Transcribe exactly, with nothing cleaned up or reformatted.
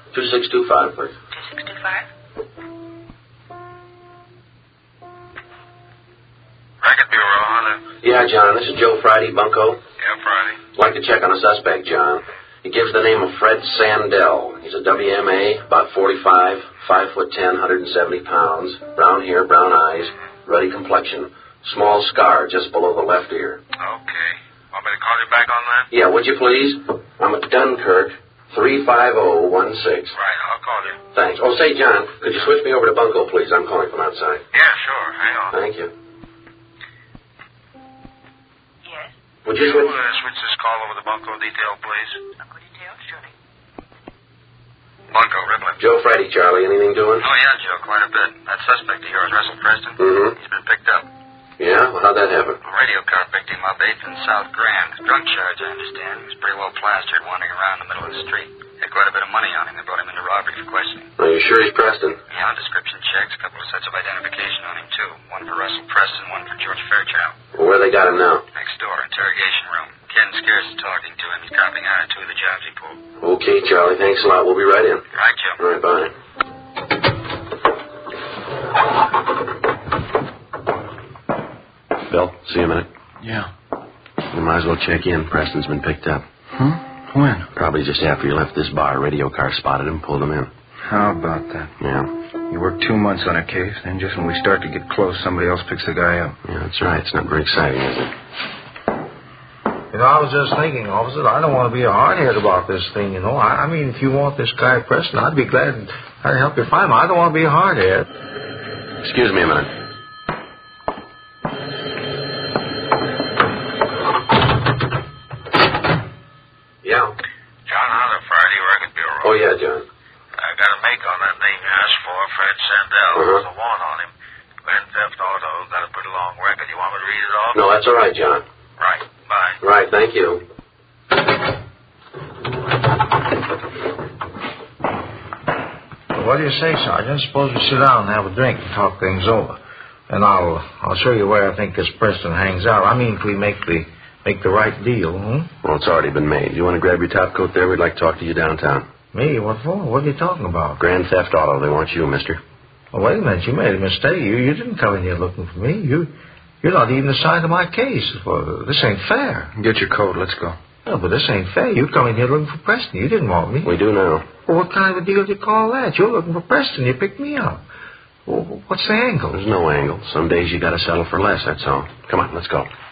two six two five, please. two six two five? Racket Bureau, Honda. Yeah, John, this is Joe Friday, Bunko. Yeah, Friday. Like to check on a suspect, John. He gives the name of Fred Sandell. He's a W M A, about forty-five, five foot ten, one hundred seventy pounds, brown hair, brown eyes, ruddy complexion, small scar just below the left ear. Okay. Want me to call you back on that? Yeah, would you please? I'm at Dunkirk, three five zero one six. Right, I'll call you. Thanks. Oh, say, John, could you switch me over to Bunko, please? I'm calling from outside. Yeah, sure. Hang on. Thank you. Yes? Would Could you you switch? uh, switch this call over to Bunko detail, please? Bunko detail, surely. Bunko, Ripley. Joe Friday, Charlie. Anything doing? Oh, yeah, Joe, quite a bit. That suspect of yours, Russell Preston, Mm-hmm. he's been picked up. Yeah? Well, how'd that happen? A radio car picked him up eighth and South Grand. Drunk charge, I understand. He was pretty well plastered, wandering around in the middle of the street. Had quite a bit of money on him. They brought him into robbery for questioning. Are you sure he's Preston? Yeah, description checks, a couple of sets of identification on him, too. One for Russell Preston, one for George Fairchild. Well, where they got him now? Next door, interrogation room. Ken Scarce is talking to him. He's copying out of two of the jobs he pulled. Okay, Charlie. Thanks a lot. We'll be right in. Right, Joe. All right, bye. Bill, see you in a minute. Yeah. You might as well check in. Preston's been picked up. Huh? When? Probably just after you left this bar. A radio car spotted him, pulled him in. How about that? Yeah. You work two months on a case, then just when we start to get close, somebody else picks the guy up. Yeah, that's right. It's not very exciting, is it? You know, I was just thinking, officer, I don't want to be a hardhead about this thing, you know. I, I mean, if you want this guy Preston, I'd be glad I'd help you find him. I don't want to be a hardhead. Excuse me a minute. Yeah. John Hunter, Friday, Racket Bureau. Oh, yeah, John. I got a make on that name you asked for, Fred Sandell. Uh-huh. There's a warrant on him. Grand Theft Auto, got a pretty long record. You want me to read it off? No, that's all right, John. Right, bye. Right, thank you. Well, what do you say, Sergeant? Suppose we sit down and have a drink and talk things over. And I'll I'll show you where I think this Preston hangs out. I mean, if we make the make the right deal, hmm? Well, it's already been made. You want to grab your top coat there? We'd like to talk to you downtown. Me? What for? What are you talking about? Grand Theft Auto. They want you, mister. Oh, wait a minute. You made a mistake. You you didn't come in here looking for me. You you're not even assigned to my case. Well, this ain't fair. Get your coat. Let's go. No, but this ain't fair. You come in here looking for Preston. You didn't want me. We do now. Well, what kind of a deal do you call that? You're looking for Preston. You picked me up. Well, what's the angle? There's no angle. Some days you got to settle for less, that's all. Come on, let's go.